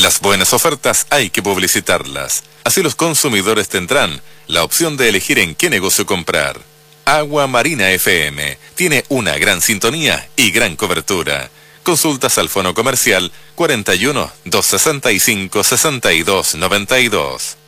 Las buenas ofertas hay que publicitarlas. Así los consumidores tendrán la opción de elegir en qué negocio comprar. Agua Marina FM tiene una gran sintonía y gran cobertura. Consultas al fono comercial 41 265 62 92.